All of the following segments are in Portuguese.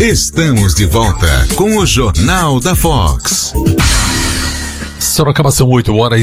Estamos de volta com o Jornal da Fox. Sorocaba, são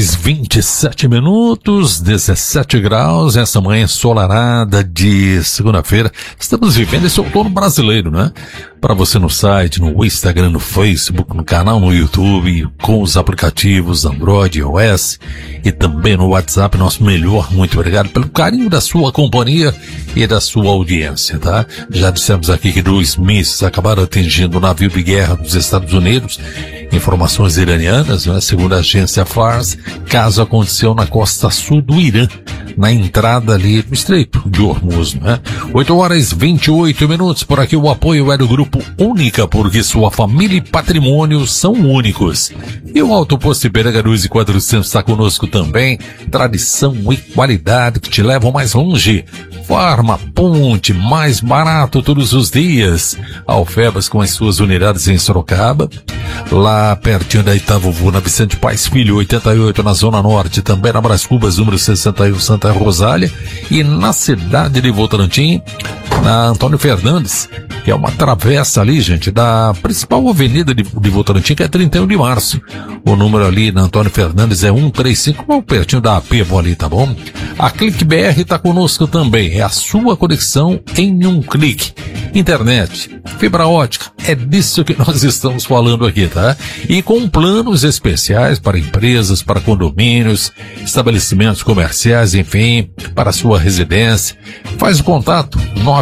8h27, 17 graus, essa manhã ensolarada de segunda-feira. Estamos vivendo esse outono brasileiro, né? Para você no site, no Instagram, no Facebook, no canal no YouTube, com os aplicativos Android e iOS e também no WhatsApp, nosso melhor, muito obrigado pelo carinho da sua companhia e da sua audiência, tá? Já dissemos aqui que 2 mísseis acabaram atingindo o navio de guerra dos Estados Unidos. Informações iranianas, né? Segundo a agência Fars, caso aconteceu na costa sul do Irã, na entrada ali do Estreito de Hormuz, né? 8h28, por aqui o apoio é do Grupo Única, porque sua família e patrimônio são únicos. E o Auto Posto Ipiranga 2.400 está conosco também. Tradição e qualidade que te levam mais longe. Farma Ponte, mais barato todos os dias. Alfebas com as suas unidades em Sorocaba. Lá pertinho da Itavuvu, na Vicente Paes Filho, 88, na Zona Norte. Também na Brás Cubas, número 61, Santa Rosália. E na cidade de Votorantim, na Antônio Fernandes, que é uma travessa ali, gente, da principal avenida de Votorantim, que é 31 de março. O número ali na Antônio Fernandes é 135, pertinho da Apevo ali, tá bom? A Clique BR tá conosco também. É a sua conexão em um clique. Internet, fibra ótica, é disso que nós estamos falando aqui, tá? E com planos especiais para empresas, para condomínios, estabelecimentos comerciais, enfim, para a sua residência. Faz o contato,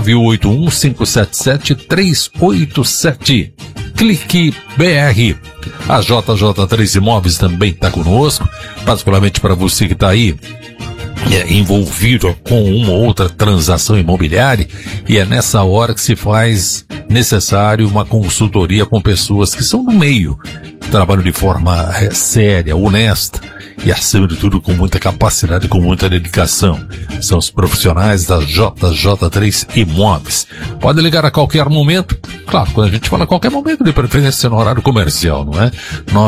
981-577-387. Clique BR. A JJ3 Imóveis também está conosco, particularmente para você que está aí envolvido com uma ou outra transação imobiliária, e é nessa hora que se faz necessário uma consultoria com pessoas que são do meio, trabalham de forma séria, honesta e, acima de tudo, com muita capacidade, com muita dedicação. São os profissionais da JJ3 Imóveis. Pode ligar a qualquer momento. Claro, quando a gente fala a qualquer momento, de preferência no horário comercial, não é?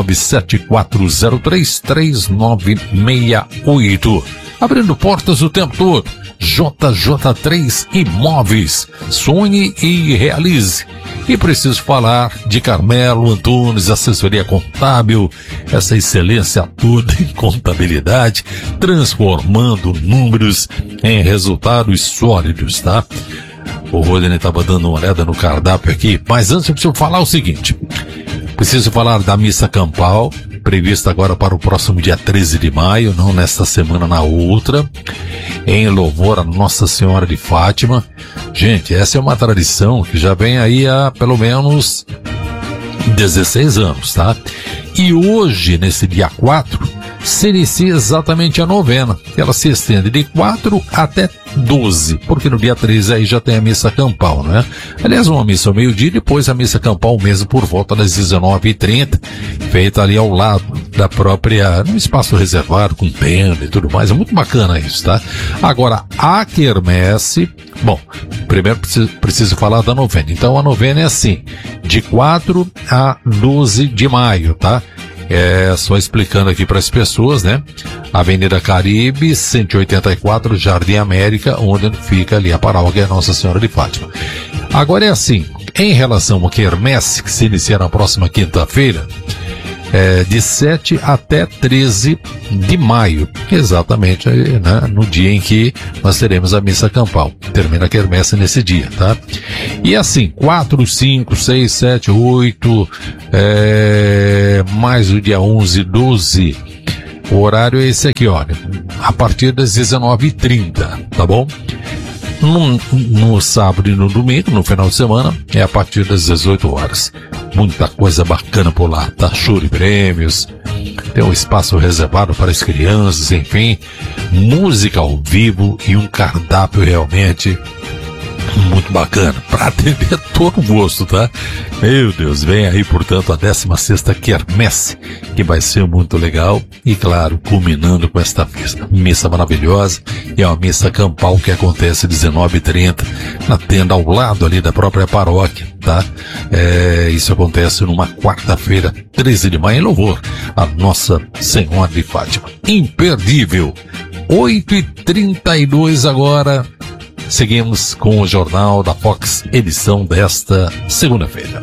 974033968. Abrindo portas o tempo todo. JJ3 Imóveis. Sonhe e realize. E preciso falar de Carmelo Antunes, assessoria contábil, essa excelência toda em contabilidade, transformando números em resultados sólidos, tá? O Rodney estava dando uma olhada no cardápio aqui, mas antes eu preciso falar o seguinte. Preciso falar da missa campal, prevista agora para o próximo dia 13 de maio, não nesta semana, na outra, em louvor a Nossa Senhora de Fátima. Gente, essa é uma tradição que já vem aí há pelo menos 16 anos, tá? E hoje, nesse dia 4, se inicia exatamente a novena, que ela se estende de 4 até 12, porque no dia 13 aí já tem a missa campal, né? Aliás, uma missa ao meio-dia e depois a missa campal mesmo por volta das 19h30, feita ali ao lado da própria, num espaço reservado, com tenda e tudo mais. É muito bacana isso, tá? Agora, a quermesse, bom, primeiro preciso falar da novena. Então a novena é assim, de 4 a 12 de maio, tá? É, só explicando aqui para as pessoas, né? Avenida Caribe, 184, Jardim América, onde fica ali a paróquia Nossa Senhora de Fátima. Agora é assim, em relação ao quermesse, que se inicia na próxima quinta-feira, de 7 até 13 de maio, exatamente, né, no dia em que nós teremos a missa campal. Termina a quermesse nesse dia, tá? E assim, 4, 5, 6, 7, 8, mais o dia 11, 12, o horário é esse aqui, olha, a partir das 19h30, tá bom? No sábado e no domingo, no final de semana, é a partir das 18 horas. Muita coisa bacana por lá, tá? Show de prêmios, tem um espaço reservado para as crianças, enfim, música ao vivo e um cardápio realmente muito bacana, para atender todo o gosto, tá? Meu Deus, vem aí, portanto, a 16ª quermesse, que vai ser muito legal, e claro, culminando com esta missa maravilhosa, e é uma missa campal que acontece às 19h30, na tenda ao lado ali da própria paróquia, tá? Isso acontece numa quarta-feira, 13 de maio, em louvor a Nossa Senhora de Fátima. Imperdível! 8h32 agora. Seguimos com o Jornal da Fox, edição desta segunda-feira.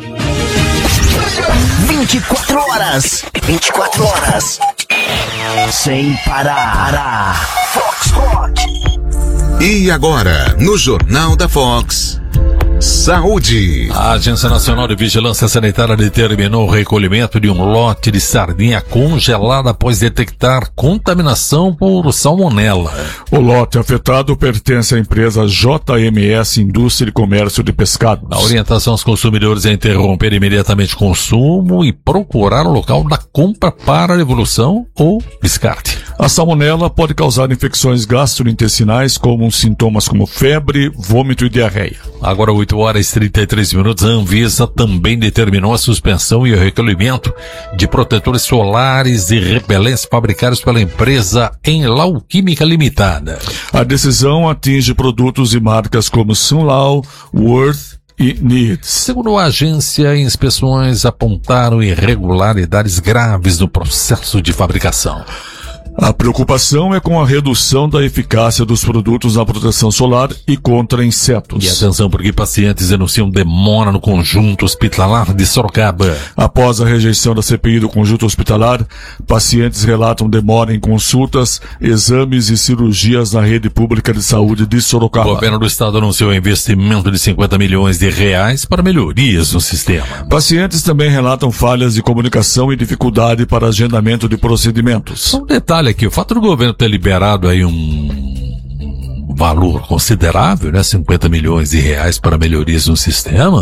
24 horas. 24 horas. Sem parar. Fox Rock. E agora, no Jornal da Fox, saúde. A Agência Nacional de Vigilância Sanitária determinou o recolhimento de um lote de sardinha congelada após detectar contaminação por salmonela. O lote afetado pertence à empresa JMS Indústria e Comércio de Pescados. A orientação aos consumidores é interromper imediatamente o consumo e procurar o local da compra para devolução ou descarte. A salmonela pode causar infecções gastrointestinais com sintomas como febre, vômito e diarreia. Agora 8 horas e 33 minutos, a Anvisa também determinou a suspensão e o recolhimento de protetores solares e repelentes fabricados pela empresa Enlau Química Limitada. A decisão atinge produtos e marcas como Sunlau, Worth e Needs. Segundo a agência, inspeções apontaram irregularidades graves no processo de fabricação. A preocupação é com a redução da eficácia dos produtos na proteção solar e contra insetos. E atenção, porque pacientes denunciam demora no conjunto hospitalar de Sorocaba. Após a rejeição da CPI do conjunto hospitalar, pacientes relatam demora em consultas, exames e cirurgias na rede pública de saúde de Sorocaba. O governo do estado anunciou investimento de 50 milhões de reais para melhorias no sistema. Pacientes também relatam falhas de comunicação e dificuldade para agendamento de procedimentos. Um detalhe aqui, o fato do governo ter liberado aí um valor considerável, né, 50 milhões de reais para melhorias no sistema,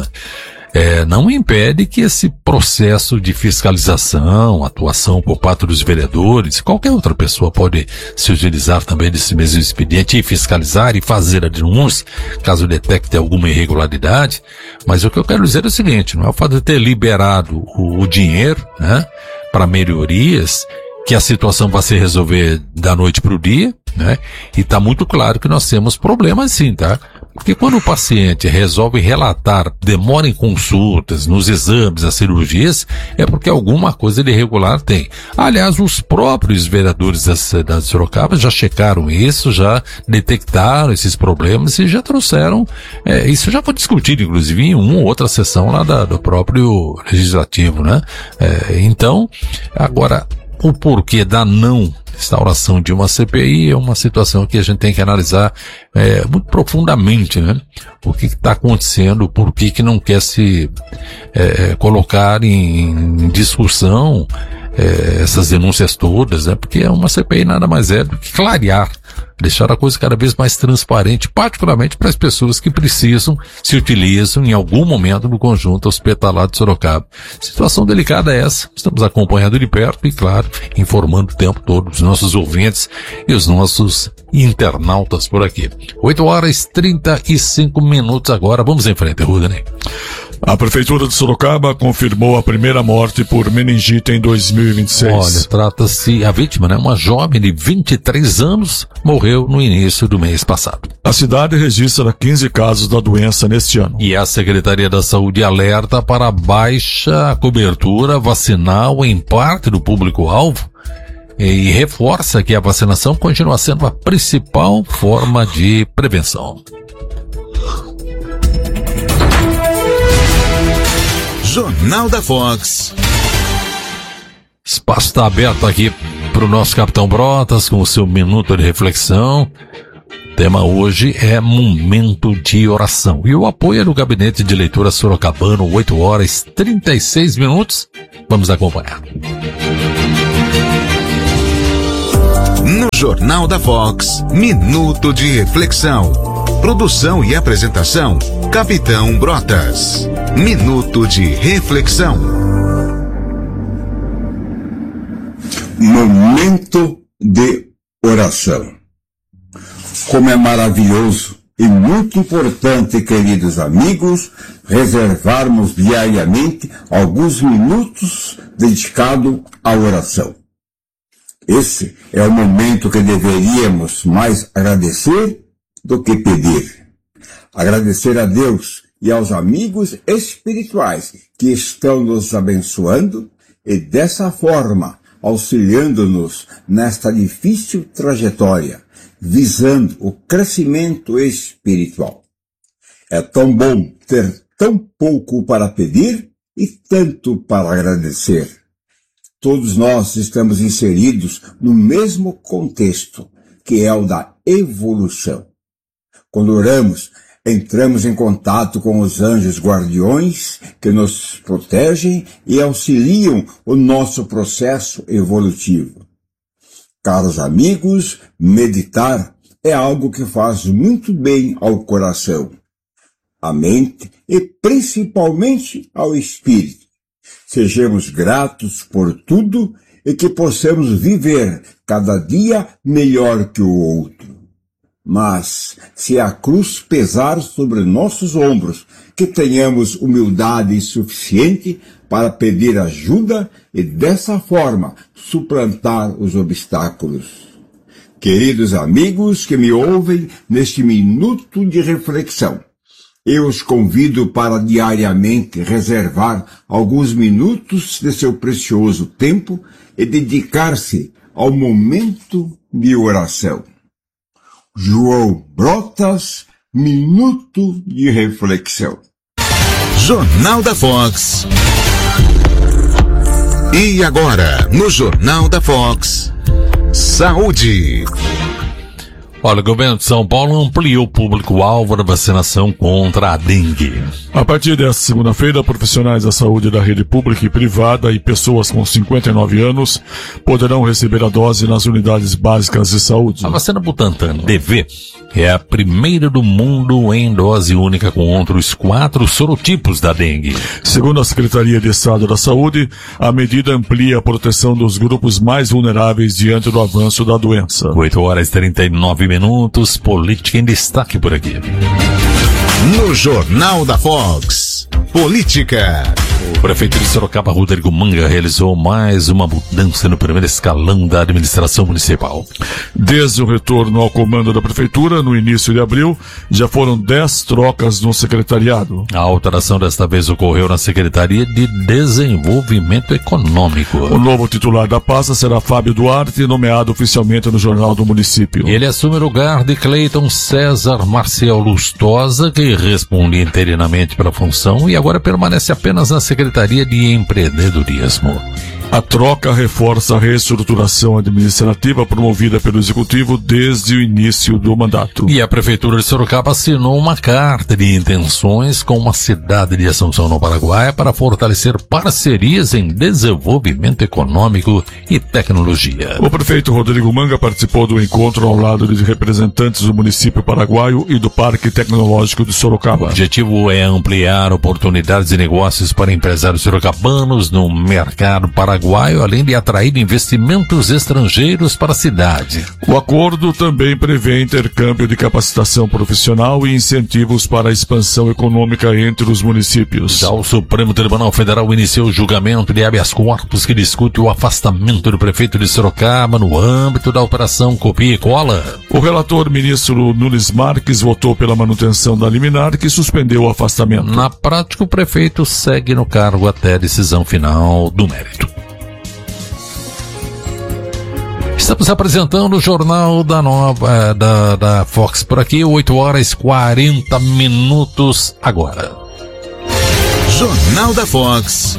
não impede que esse processo de fiscalização, atuação por parte dos vereadores, qualquer outra pessoa pode se utilizar também desse mesmo expediente e fiscalizar e fazer a denúncia, caso detecte alguma irregularidade. Mas o que eu quero dizer é o seguinte, não é o fato de ter liberado o dinheiro, né, para melhorias, que a situação vai se resolver da noite para o dia, né? E tá muito claro que nós temos problemas sim, tá? Porque quando o paciente resolve relatar demora em consultas, nos exames, nas cirurgias, é porque alguma coisa de irregular tem. Aliás, os próprios vereadores da cidade de Sorocaba já checaram isso, já detectaram esses problemas e já trouxeram, isso já foi discutido, inclusive, em uma ou outra sessão lá do próprio legislativo, né? Então, agora, o porquê da não instauração de uma CPI é uma situação que a gente tem que analisar muito profundamente, né? O que está acontecendo, por que não quer se colocar em discussão essas denúncias todas, né? Porque uma CPI nada mais é do que clarear, deixar a coisa cada vez mais transparente, particularmente para as pessoas que precisam, se utilizam em algum momento do conjunto hospitalar de Sorocaba. Situação delicada é essa, estamos acompanhando de perto e, claro, informando o tempo todo os nossos ouvintes e os nossos internautas por aqui. 8 horas e 35 minutos agora, vamos em frente, Rudney. A Prefeitura de Sorocaba confirmou a primeira morte por meningite em 2026. Olha, trata-se, a vítima, né, uma jovem de 23 anos, morreu no início do mês passado. A cidade registra 15 casos da doença neste ano. E a Secretaria da Saúde alerta para a baixa cobertura vacinal em parte do público-alvo e reforça que a vacinação continua sendo a principal forma de prevenção. Jornal da Fox. Espaço está aberto aqui para o nosso Capitão Brotas com o seu minuto de reflexão. O tema hoje é momento de oração. E o apoio é do Gabinete de Leitura Sorocabano, 8 horas e 36 minutos. Vamos acompanhar. No Jornal da Fox, minuto de reflexão. Produção e apresentação, Capitão Brotas. Minuto de reflexão. Momento de oração. Como é maravilhoso e muito importante, queridos amigos, reservarmos diariamente alguns minutos dedicados à oração. Esse é o momento que deveríamos mais agradecer do que pedir. Agradecer a Deus e aos amigos espirituais que estão nos abençoando e dessa forma auxiliando-nos nesta difícil trajetória visando o crescimento espiritual. É tão bom ter tão pouco para pedir e tanto para agradecer. Todos nós estamos inseridos no mesmo contexto, que é o da evolução. Quando oramos, entramos em contato com os anjos guardiões que nos protegem e auxiliam o nosso processo evolutivo. Caros amigos, meditar é algo que faz muito bem ao coração, à mente e principalmente ao espírito. Sejamos gratos por tudo e que possamos viver cada dia melhor que o outro. Mas, se a cruz pesar sobre nossos ombros, que tenhamos humildade suficiente para pedir ajuda e, dessa forma, suplantar os obstáculos. Queridos amigos que me ouvem neste minuto de reflexão, eu os convido para diariamente reservar alguns minutos de seu precioso tempo e dedicar-se ao momento de oração. João Brotas, minuto de reflexão. Jornal da Fox. E agora, no Jornal da Fox, saúde. Olha, o governo de São Paulo ampliou o público-alvo da vacinação contra a dengue. A partir desta segunda-feira, profissionais da saúde da rede pública e privada e pessoas com 59 anos poderão receber a dose nas unidades básicas de saúde. A vacina Butantan DV é a primeira do mundo em dose única contra os 4 sorotipos da dengue. Segundo a Secretaria de Estado da Saúde, a medida amplia a proteção dos grupos mais vulneráveis diante do avanço da doença. 8h39, política em destaque por aqui. No Jornal da Fox, política. O prefeito de Sorocaba, Rodrigo Manga, realizou mais uma mudança no primeiro escalão da administração municipal. Desde o retorno ao comando da prefeitura, no início de abril, já foram 10 trocas no secretariado. A alteração desta vez ocorreu na Secretaria de Desenvolvimento Econômico. O novo titular da pasta será Fábio Duarte, nomeado oficialmente no Jornal do Município. Ele assume o lugar de Cleiton César Marcial Lustosa, que responde interinamente pela função e agora permanece apenas na Secretaria de Empreendedorismo. A troca reforça a reestruturação administrativa promovida pelo Executivo desde o início do mandato. E a Prefeitura de Sorocaba assinou uma carta de intenções com a cidade de Assunção, no Paraguai, para fortalecer parcerias em desenvolvimento econômico e tecnologia. O prefeito Rodrigo Manga participou do encontro ao lado de representantes do município paraguaio e do Parque Tecnológico de Sorocaba. O objetivo é ampliar oportunidades de negócios para empresários sorocabanos no mercado paraguaio, além de atrair investimentos estrangeiros para a cidade. O acordo também prevê intercâmbio de capacitação profissional e incentivos para a expansão econômica entre os municípios. Já o Supremo Tribunal Federal iniciou o julgamento de habeas corpus que discute o afastamento do prefeito de Sorocaba no âmbito da Operação Copia e Cola. O relator ministro Nunes Marques votou pela manutenção da liminar que suspendeu o afastamento. Na prática, o prefeito segue no cargo até a decisão final do mérito. Estamos apresentando o Jornal da Fox por aqui, 8h40 agora. Jornal da Fox.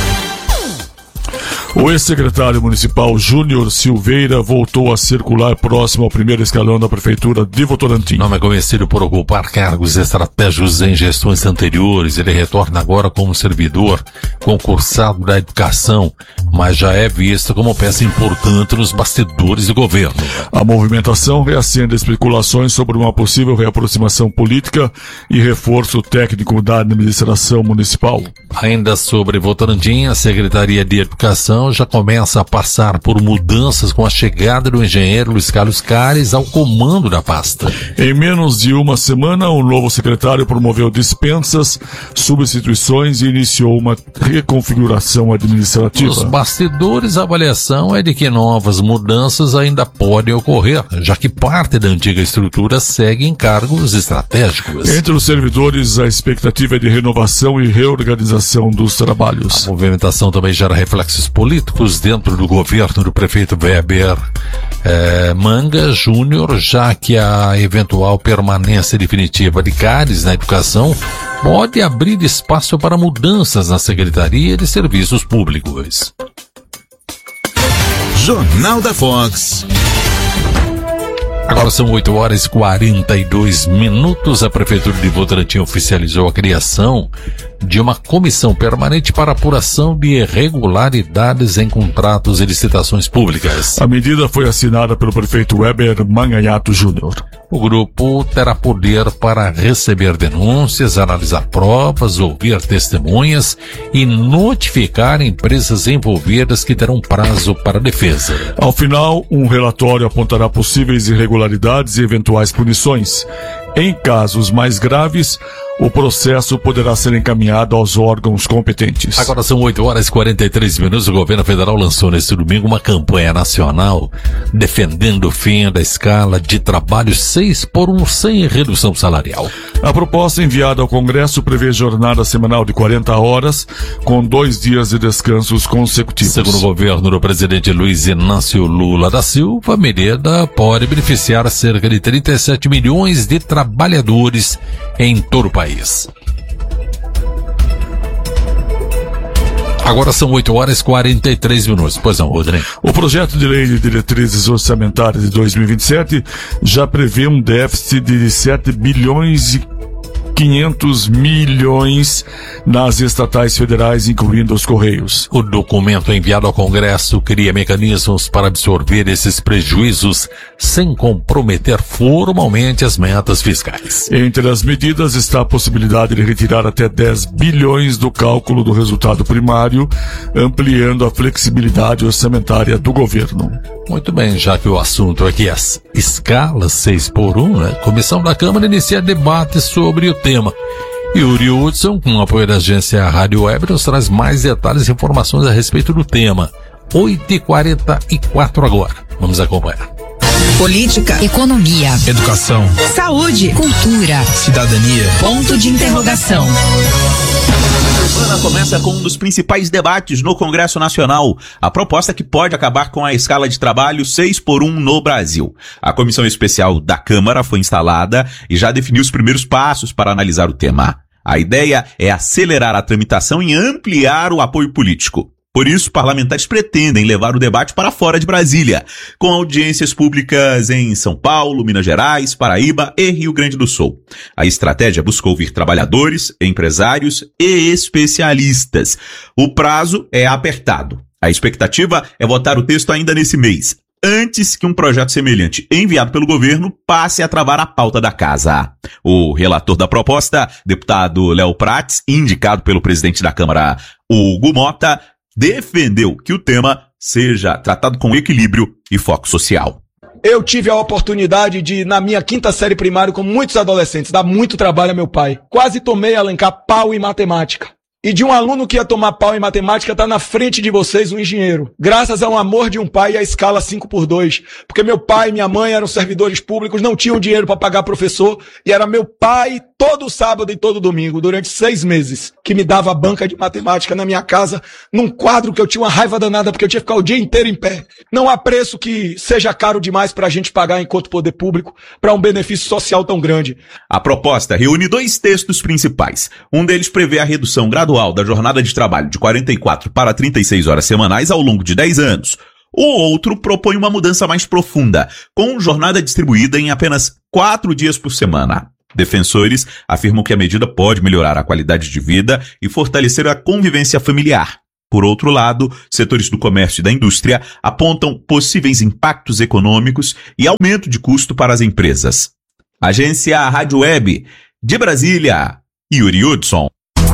O ex-secretário municipal Júnior Silveira voltou a circular próximo ao primeiro escalão da prefeitura de Votorantim. Não é conhecido por ocupar cargos estratégicos em gestões anteriores. Ele retorna agora como servidor concursado da educação, mas já é visto como peça importante nos bastidores do governo. A movimentação reacende especulações sobre uma possível reaproximação política e reforço técnico da administração municipal. Ainda sobre Votorantim, a Secretaria de Educação já começa a passar por mudanças com a chegada do engenheiro Luiz Carlos Cares ao comando da pasta. Em menos de uma semana, o novo secretário promoveu dispensas, substituições e iniciou uma reconfiguração administrativa. Nos bastidores, a avaliação é de que novas mudanças ainda podem ocorrer, já que parte da antiga estrutura segue em cargos estratégicos. Entre os servidores, a expectativa é de renovação e reorganização dos trabalhos. A movimentação também gera reflexos políticos políticos dentro do governo do prefeito Weber Manga Júnior, já que a eventual permanência definitiva de Cares na educação pode abrir espaço para mudanças na Secretaria de Serviços Públicos. Jornal da Fox. Agora são 8h42. A Prefeitura de Votorantim oficializou a criação de uma comissão permanente para apuração de irregularidades em contratos e licitações públicas. A medida foi assinada pelo prefeito Weber Manganhato Júnior. O grupo terá poder para receber denúncias, analisar provas, ouvir testemunhas e notificar empresas envolvidas, que terão prazo para defesa. Ao final, um relatório apontará possíveis irregularidades e eventuais punições. Em casos mais graves, o processo poderá ser encaminhado aos órgãos competentes. Agora são 8h43. O governo federal lançou neste domingo uma campanha nacional defendendo o fim da escala de trabalho 6x1 sem redução salarial. A proposta enviada ao Congresso prevê jornada semanal de 40 horas, com 2 dias de descansos consecutivos. Segundo o governo do presidente Luiz Inácio Lula da Silva, a medida pode beneficiar cerca de 37 milhões de trabalhadores em todo o país. Agora são 8h43. Pois não, Rodrigo. O projeto de lei de diretrizes orçamentárias de 2027 já prevê um déficit de 7 bilhões e 500 milhões nas estatais federais, incluindo os Correios. O documento enviado ao Congresso cria mecanismos para absorver esses prejuízos sem comprometer formalmente as metas fiscais. Entre as medidas está a possibilidade de retirar até 10 bilhões do cálculo do resultado primário, ampliando a flexibilidade orçamentária do governo. Muito bem, já que o assunto aqui é escala 6x1, né? A Comissão da Câmara inicia debate sobre o tema. Yuri Hudson, com apoio da agência Rádio Web, nos traz mais detalhes e informações a respeito do tema. 8h44 agora. Vamos acompanhar. Política, economia, educação, saúde, cultura, cidadania, ponto de interrogação. A semana começa com um dos principais debates no Congresso Nacional, a proposta que pode acabar com a escala de trabalho 6x1 no Brasil. A comissão especial da Câmara foi instalada e já definiu os primeiros passos para analisar o tema. A ideia é acelerar a tramitação e ampliar o apoio político. Por isso, parlamentares pretendem levar o debate para fora de Brasília, com audiências públicas em São Paulo, Minas Gerais, Paraíba e Rio Grande do Sul. A estratégia buscou ouvir trabalhadores, empresários e especialistas. O prazo é apertado. A expectativa é votar o texto ainda nesse mês, antes que um projeto semelhante enviado pelo governo passe a travar a pauta da casa. O relator da proposta, deputado Léo Prates, indicado pelo presidente da Câmara, Hugo Mota, defendeu que o tema seja tratado com equilíbrio e foco social. Eu tive a oportunidade de, na minha 5ª série primária, com muitos adolescentes, dar muito trabalho a meu pai. Quase tomei Alencar pau em matemática. E de um aluno que ia tomar pau em matemática, tá na frente de vocês um engenheiro. Graças a um amor de um pai e a escala 5x2. Porque meu pai e minha mãe eram servidores públicos, não tinham dinheiro para pagar professor. E era meu pai todo sábado e todo domingo, durante 6 meses, que me dava a banca de matemática na minha casa, num quadro que eu tinha uma raiva danada, porque eu tinha que ficar o dia inteiro em pé. Não há preço que seja caro demais para a gente pagar enquanto poder público, para um benefício social tão grande. A proposta reúne 2 textos principais. Um deles prevê a redução gradual da jornada de trabalho de 44 para 36 horas semanais ao longo de 10 anos. O outro propõe uma mudança mais profunda, com jornada distribuída em apenas 4 dias por semana. Defensores afirmam que a medida pode melhorar a qualidade de vida e fortalecer a convivência familiar. Por outro lado, setores do comércio e da indústria apontam possíveis impactos econômicos e aumento de custo para as empresas. Agência Rádio Web, de Brasília, Yuri Hudson.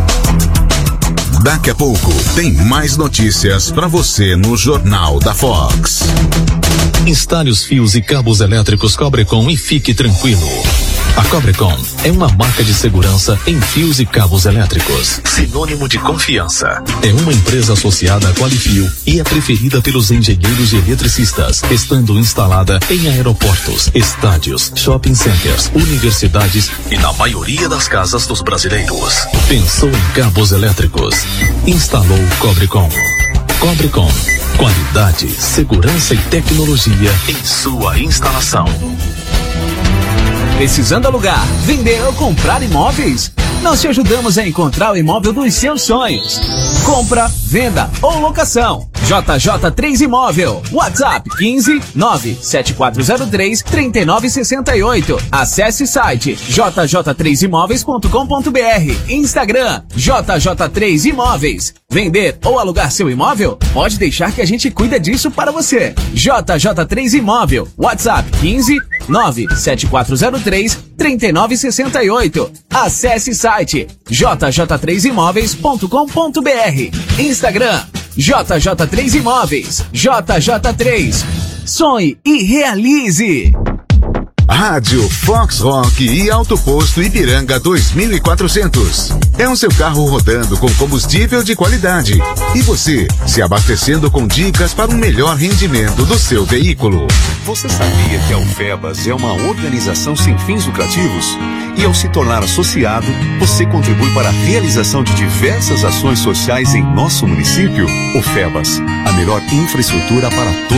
Daqui a pouco tem mais notícias para você no Jornal da Fox. Instale os fios e cabos elétricos Cobrecon e fique tranquilo. A Cobrecon é uma marca de segurança em fios e cabos elétricos, sinônimo de confiança. É uma empresa associada à Qualifio e é preferida pelos engenheiros e eletricistas, estando instalada em aeroportos, estádios, shopping centers, universidades e na maioria das casas dos brasileiros. Pensou em cabos elétricos? Instalou Cobrecon. Cobrecon. Qualidade, segurança e tecnologia em sua instalação. Precisando alugar, vender ou comprar imóveis? Nós te ajudamos a encontrar o imóvel dos seus sonhos. Compra, venda ou locação. JJ3 Imóvel. WhatsApp 15 97403 3968. Acesse site jj3imóveis.com.br. Instagram JJ3 Imóveis. Vender ou alugar seu imóvel? Pode deixar que a gente cuida disso para você. JJ3 Imóvel. WhatsApp 15 97403 3968. Acesse site jj3imóveis.com.br. Instagram JJ3 Imóveis. JJ3. Sonhe e realize. Rádio Fox Rock e Auto Posto Ipiranga 2400. É o seu carro rodando com combustível de qualidade. E você se abastecendo com dicas para um melhor rendimento do seu veículo. Você sabia que a UFEBAS é uma organização sem fins lucrativos? E ao se tornar associado, você contribui para a realização de diversas ações sociais em nosso município? UFEBAS, a melhor infraestrutura para todos.